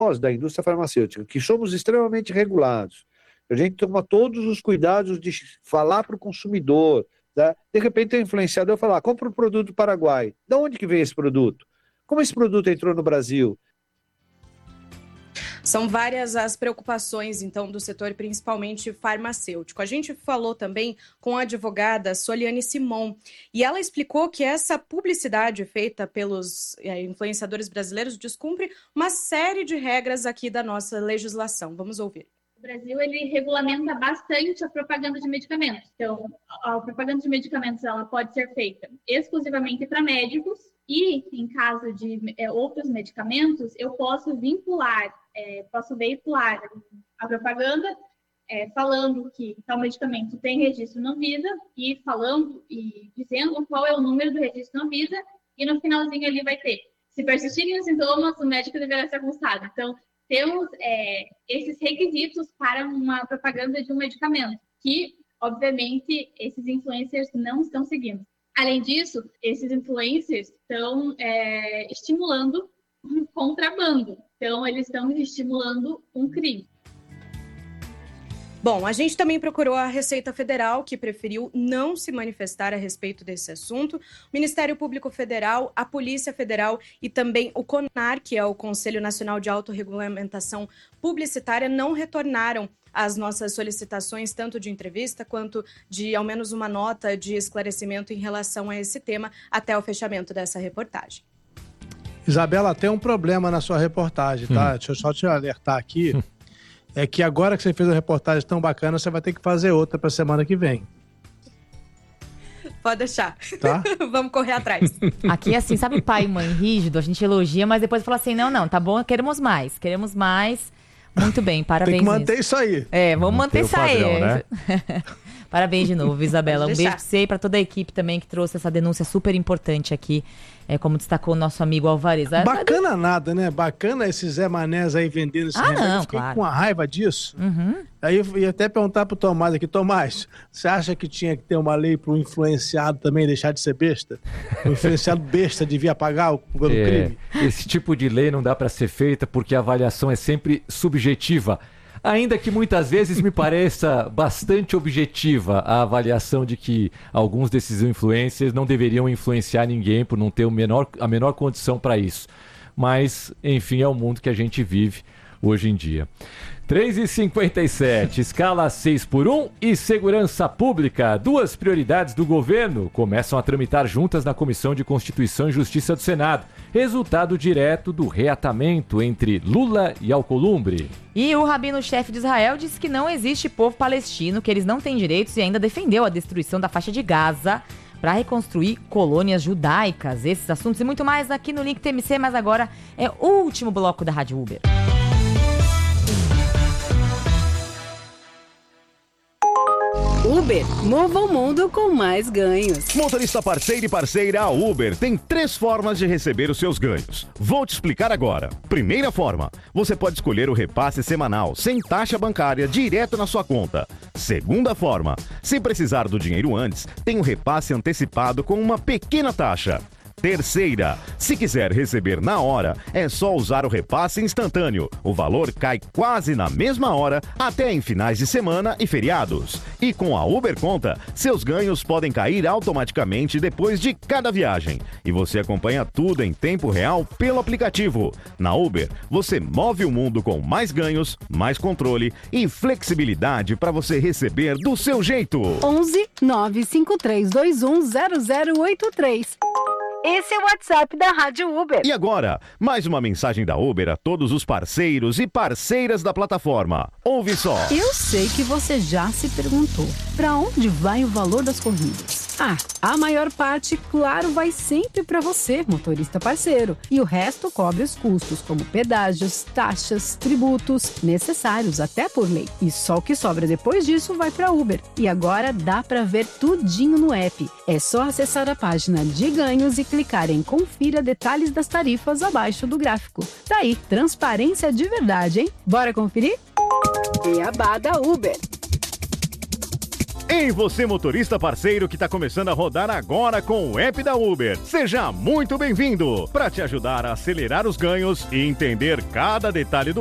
da indústria farmacêutica, que somos extremamente regulados, a gente toma todos os cuidados de falar para o consumidor, tá? De repente o influenciador falar, compra um produto do Paraguai. De onde que vem esse produto? Como esse produto entrou no Brasil? São várias as preocupações, então, do setor, principalmente farmacêutico. A gente falou também com a advogada Soliane Simon, e ela explicou que essa publicidade feita pelos influenciadores brasileiros descumpre uma série de regras aqui da nossa legislação. Vamos ouvir. O Brasil, ele regulamenta bastante a propaganda de medicamentos. Então, a propaganda de medicamentos, ela pode ser feita exclusivamente para médicos e, em caso de outros medicamentos, eu posso veicular a propaganda falando que tal medicamento tem registro na Anvisa e falando e dizendo qual é o número do registro na Anvisa e no finalzinho ali vai ter, se persistirem os sintomas, o médico deverá ser consultado. Então, temos esses requisitos para uma propaganda de um medicamento, que, obviamente, esses influencers não estão seguindo. Além disso, esses influencers estão estimulando um contrabando. Então, eles estão estimulando um crime. Bom, a gente também procurou a Receita Federal, que preferiu não se manifestar a respeito desse assunto. O Ministério Público Federal, a Polícia Federal e também o CONAR, que é o Conselho Nacional de Autorregulamentação Publicitária, não retornaram às nossas solicitações, tanto de entrevista quanto de, ao menos, uma nota de esclarecimento em relação a esse tema, até o fechamento dessa reportagem. Isabela, tem um problema na sua reportagem, tá? Deixa eu só te alertar aqui. É que agora que você fez uma reportagem tão bacana, você vai ter que fazer outra para a semana que vem. Pode deixar. Tá? Vamos correr atrás. Aqui, assim, sabe pai e mãe rígido? A gente elogia, mas depois fala assim, não, tá bom, queremos mais. Muito bem, parabéns. Tem que manter isso aí. Vamos manter isso aí. Padrão, né? Parabéns de novo, Isabela. Um beijo pra você e pra toda a equipe também que trouxe essa denúncia super importante aqui, como destacou o nosso amigo Alvarez. Bacana nada, né? Bacana esses Zé Manés aí vendendo esse remédio. Não, eu fiquei claro. com a raiva disso. Uhum. Aí eu ia até perguntar pro Tomás aqui, Tomás, você acha que tinha que ter uma lei pro influenciado também deixar de ser besta? O influenciado besta devia pagar pelo crime? Esse tipo de lei não dá para ser feita porque a avaliação é sempre subjetiva. Ainda que muitas vezes me pareça bastante objetiva a avaliação de que alguns desses influencers não deveriam influenciar ninguém por não ter a menor condição para isso. Mas, enfim, é o mundo que a gente vive hoje em dia. 3h57, escala 6x1 e segurança pública. Duas prioridades do governo começam a tramitar juntas na Comissão de Constituição e Justiça do Senado. Resultado direto do reatamento entre Lula e Alcolumbre. E o rabino-chefe de Israel disse que não existe povo palestino, que eles não têm direitos e ainda defendeu a destruição da faixa de Gaza para reconstruir colônias judaicas. Esses assuntos e muito mais aqui no Link TMC, mas agora é o último bloco da Rádio Uber. Uber, mova o mundo com mais ganhos. Motorista parceiro e parceira, a Uber tem 3 formas de receber os seus ganhos. Vou te explicar agora. Primeira forma, você pode escolher o repasse semanal sem taxa bancária direto na sua conta. Segunda forma, sem precisar do dinheiro antes, tem um repasse antecipado com uma pequena taxa. Terceira, se quiser receber na hora, é só usar o repasse instantâneo. O valor cai quase na mesma hora, até em finais de semana e feriados. E com a Uber Conta, seus ganhos podem cair automaticamente depois de cada viagem. E você acompanha tudo em tempo real pelo aplicativo. Na Uber, você move o mundo com mais ganhos, mais controle e flexibilidade para você receber do seu jeito. 11 95321 0083. Esse é o WhatsApp da Rádio Uber. E agora, mais uma mensagem da Uber a todos os parceiros e parceiras da plataforma. Ouve só. Eu sei que você já se perguntou, para onde vai o valor das corridas? A maior parte, claro, vai sempre para você, motorista parceiro. E o resto cobre os custos, como pedágios, taxas, tributos, necessários até por lei. E só o que sobra depois disso vai para Uber. E agora dá para ver tudinho no app. É só acessar a página de ganhos e clicar em confira detalhes das tarifas abaixo do gráfico. Tá aí, transparência de verdade, hein? Bora conferir? Beabá da Uber. Em você, motorista parceiro que está começando a rodar agora com o app da Uber. Seja muito bem-vindo para te ajudar a acelerar os ganhos e entender cada detalhe do